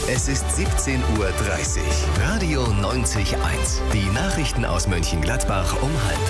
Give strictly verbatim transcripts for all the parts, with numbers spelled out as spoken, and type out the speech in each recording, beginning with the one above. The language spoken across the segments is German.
Es ist siebzehn Uhr dreißig. Radio neunzig Komma eins. Die Nachrichten aus Mönchengladbach um halb.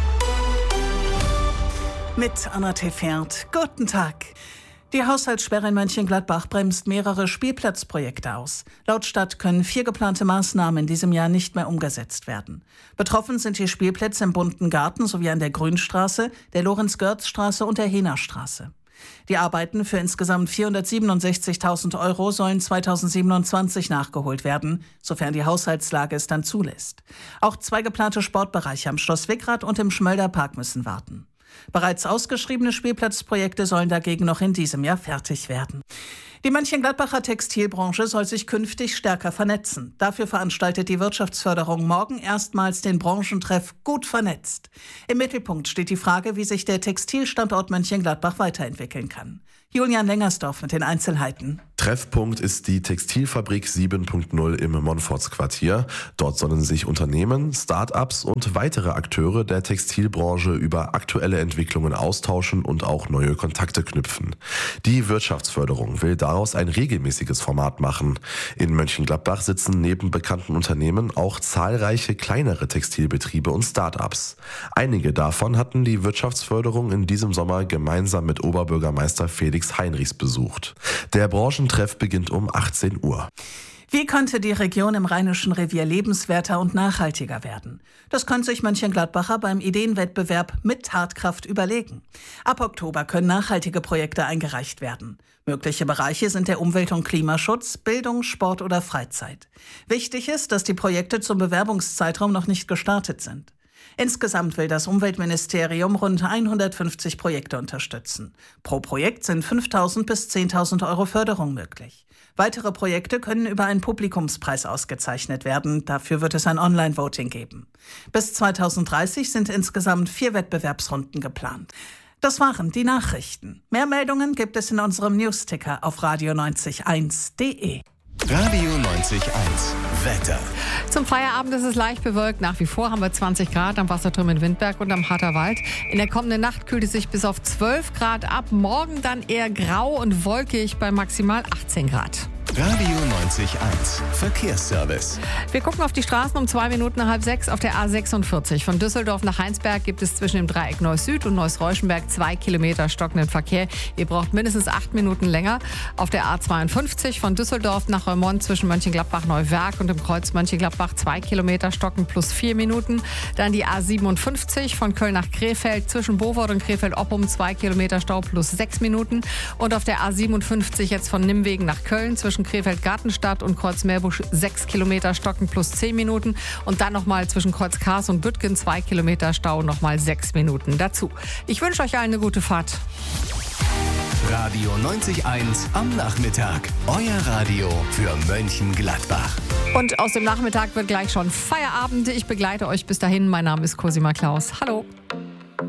Mit Anna Tefert. Guten Tag. Die Haushaltssperre in Mönchengladbach bremst mehrere Spielplatzprojekte aus. Laut Stadt können vier geplante Maßnahmen in diesem Jahr nicht mehr umgesetzt werden. Betroffen sind die Spielplätze im Bunten Garten sowie an der Grünstraße, der Lorenz-Görz-Straße und der Hehner-Straße. Die Arbeiten für insgesamt vierhundertsiebenundsechzigtausend Euro sollen zweitausendsiebenundzwanzig nachgeholt werden, sofern die Haushaltslage es dann zulässt. Auch zwei geplante Sportbereiche am Schloss Wickrath und im Schmölder Park müssen warten. Bereits ausgeschriebene Spielplatzprojekte sollen dagegen noch in diesem Jahr fertig werden. Die Mönchengladbacher Textilbranche soll sich künftig stärker vernetzen. Dafür veranstaltet die Wirtschaftsförderung morgen erstmals den Branchentreff Gut vernetzt. Im Mittelpunkt steht die Frage, wie sich der Textilstandort Mönchengladbach weiterentwickeln kann. Julian Lengersdorf mit den Einzelheiten. Treffpunkt ist die Textilfabrik sieben Punkt null im Monfortsquartier. Dort sollen sich Unternehmen, Start-ups und weitere Akteure der Textilbranche über aktuelle Entwicklungen austauschen und auch neue Kontakte knüpfen. Die Wirtschaftsförderung will daraus ein regelmäßiges Format machen. In Mönchengladbach sitzen neben bekannten Unternehmen auch zahlreiche kleinere Textilbetriebe und Start-ups. Einige davon hatten die Wirtschaftsförderung in diesem Sommer gemeinsam mit Oberbürgermeister Felix Heinrichs besucht. Der Branchentreff beginnt um achtzehn Uhr. Wie könnte die Region im Rheinischen Revier lebenswerter und nachhaltiger werden? Das können sich Mönchengladbacher beim Ideenwettbewerb mit Tatkraft überlegen. Ab Oktober können nachhaltige Projekte eingereicht werden. Mögliche Bereiche sind der Umwelt- und Klimaschutz, Bildung, Sport oder Freizeit. Wichtig ist, dass die Projekte zum Bewerbungszeitraum noch nicht gestartet sind. Insgesamt will das Umweltministerium rund hundertfünfzig Projekte unterstützen. Pro Projekt sind fünftausend bis zehntausend Euro Förderung möglich. Weitere Projekte können über einen Publikumspreis ausgezeichnet werden. Dafür wird es ein Online-Voting geben. Bis zweitausenddreißig sind insgesamt vier Wettbewerbsrunden geplant. Das waren die Nachrichten. Mehr Meldungen gibt es in unserem Newsticker auf radio neunzig Komma eins punkt de. Radio neunzig Komma eins. Wetter. Zum Feierabend ist es leicht bewölkt. Nach wie vor haben wir zwanzig Grad am Wasserturm in Windberg und am Harterwald. In der kommenden Nacht kühlt es sich bis auf zwölf Grad ab. Morgen dann eher grau und wolkig bei maximal achtzehn Grad. Radio neunzig Komma eins. Verkehrsservice. Wir gucken auf die Straßen um zwei Minuten nach halb sechs. Auf der A sechsundvierzig von Düsseldorf nach Heinsberg gibt es zwischen dem Dreieck Neuss Süd und Neuss Reuschenberg zwei Kilometer stockenden Verkehr. Ihr braucht mindestens acht Minuten länger. Auf der A zweiundfünfzig von Düsseldorf nach Reumont zwischen Mönchengladbach-Neuwerk und dem Kreuz Mönchengladbach zwei Kilometer stocken plus vier Minuten. Dann die A siebenundfünfzig von Köln nach Krefeld zwischen Bovort und Krefeld-Oppum zwei Kilometer Stau plus sechs Minuten. Und auf der A siebenundfünfzig jetzt von Nimwegen nach Köln zwischen Krefeld-Gartenstadt und Kreuz-Meerbusch sechs Kilometer stocken plus zehn Minuten. Und dann nochmal zwischen Kreuz-Kars und Büttgen zwei Kilometer Stau nochmal sechs Minuten dazu. Ich wünsche euch allen eine gute Fahrt. Radio neunzig Komma eins am Nachmittag. Euer Radio für Mönchengladbach. Und aus dem Nachmittag wird gleich schon Feierabend. Ich begleite euch bis dahin. Mein Name ist Cosima Klaus. Hallo.